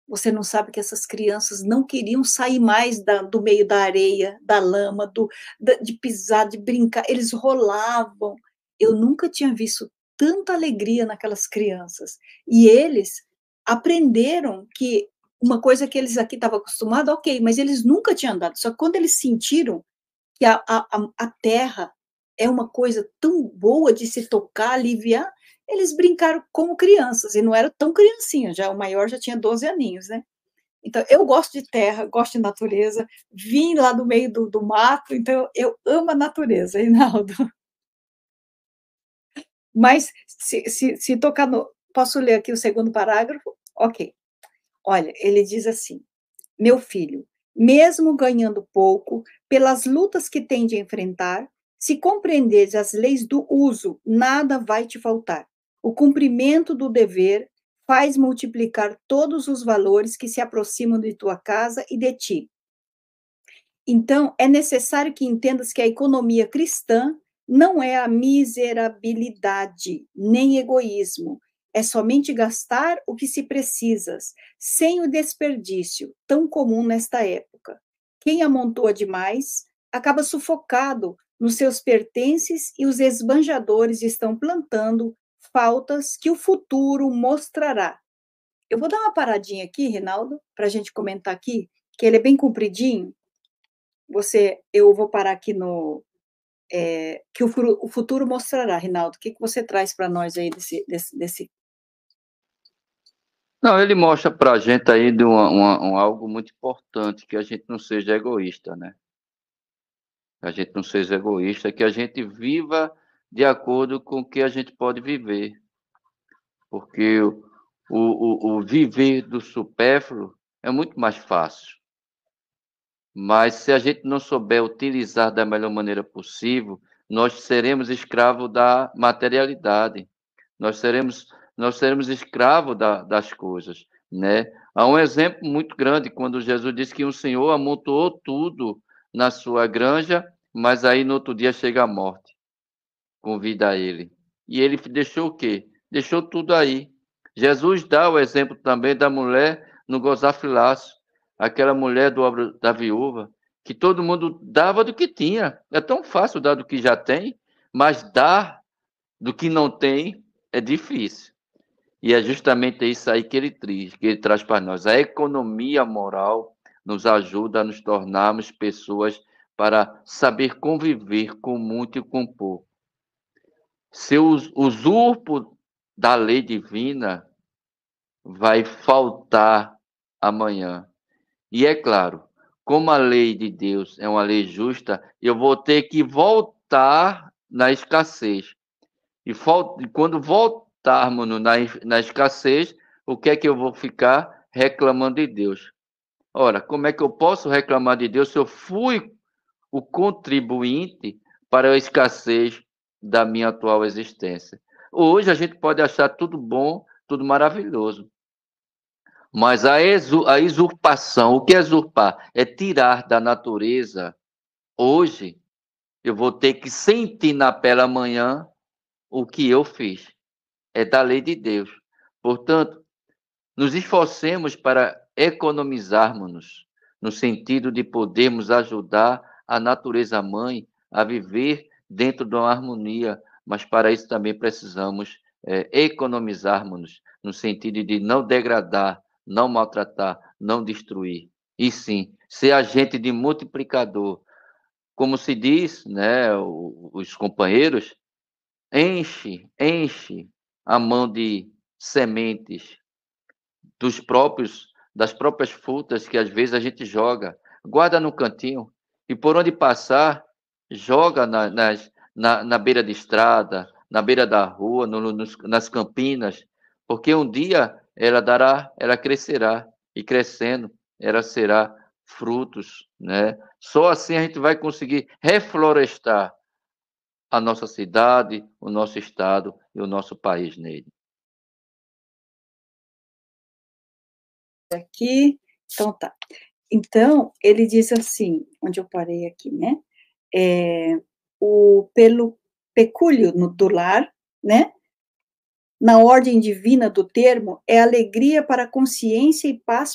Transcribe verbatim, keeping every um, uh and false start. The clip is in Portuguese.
Você não sabe que essas crianças não queriam sair mais da do meio da areia, da lama, do da de pisar, de brincar, eles rolavam. Eu nunca tinha visto tanta alegria naquelas crianças. E eles aprenderam que uma coisa que eles aqui estavam acostumado, ok, mas eles nunca tinham andado, só que quando eles sentiram que a a a a terra é uma coisa tão boa de se tocar, aliviar, eles brincaram como crianças, e não era tão criancinha, já o maior já tinha doze aninhos, né. Então, eu gosto de terra, gosto de natureza, vim lá do meio do do mato, então eu amo a natureza, Reinaldo. Mas se se se tocar no posso ler aqui o segundo parágrafo? Ok. Olha, ele diz assim: "Meu filho, mesmo ganhando pouco, pelas lutas que tem de enfrentar, se compreenderes as leis do uso, nada vai te faltar. O cumprimento do dever faz multiplicar todos os valores que se aproximam de tua casa e de ti. Então, é necessário que entendas que a economia cristã não é a miserabilidade, nem egoísmo. É somente gastar o que se precisas, sem o desperdício, tão comum nesta época. Quem amontoa demais acaba sufocado nos seus pertences e os esbanjadores estão plantando faltas que o futuro mostrará." Eu vou dar uma paradinha aqui, Rinaldo, para a gente comentar aqui, que ele é bem compridinho. Você eu vou parar aqui no, eh, que o fru o futuro mostrará, Rinaldo. O que que você traz para nós aí desse desse desse Não, ele mostra pra gente aí de uma uma um algo muito importante, que a gente não seja egoísta, né. Que a gente não seja egoísta, que a gente viva de acordo com o que a gente pode viver. Porque o o o viver do supérfluo é muito mais fácil. Mas se a gente não souber utilizar da melhor maneira possível, nós seremos escravo da materialidade. Nós seremos nós seremos escravo da das coisas, né. Há um exemplo muito grande quando Jesus disse que um senhor amontoou tudo na sua granja, mas aí no outro dia chega a morte, convida ele. E ele f deixou o quê? Deixou tudo aí. Jesus dá o exemplo também da mulher no gasofilácio, aquela mulher do obra da viúva, que todo mundo dava do que tinha. É tão fácil dar do que já tem, mas dar do que não tem é difícil. E é justamente isso aí que ele triz que ele traz para nós. A economia moral nos ajuda a nos tornarmos pessoas para saber conviver com muito e com pouco. Se eu us usurpo da lei divina, vai faltar amanhã. E é claro, como a lei de Deus é uma lei justa, eu vou ter que voltar na escassez. E fal e quando voltarmos no na es na escassez, o que é que eu vou ficar? Reclamando de Deus. Ora, como é que eu posso reclamar de Deus se eu fui o contribuinte para a escassez da minha atual existência? Hoje a gente pode achar tudo bom, tudo maravilhoso. Mas a exu a usurpação, o que é usurpar? É tirar da natureza. Hoje, eu vou ter que sentir na pele amanhã o que eu fiz. É da lei de Deus. Portanto, nos esforcemos para economizarmos-nos, no sentido de podermos ajudar a natureza mãe a viver dentro de uma harmonia, mas para isso também precisamos, eh, economizarmos-nos, no sentido de não degradar, não maltratar, não destruir, e sim, ser agente de multiplicador. Como se diz, né, o os companheiros, enche enche a mão de sementes dos próprios das próprias frutas que às vezes a gente joga, guarda no cantinho, e por onde passar, joga na nas na na beira de estrada, na beira da rua, no no nos nas campinas, porque um dia ela dará ela crescerá, e crescendo, ela será frutos, né. Só assim a gente vai conseguir reflorestar a nossa cidade, o nosso estado e o nosso país, Neide. Aqui, então tá. Então, ele diz assim, onde eu parei aqui, né, eh, o pelo pecúlio no do lar, né, na ordem divina do termo, é alegria para a consciência e paz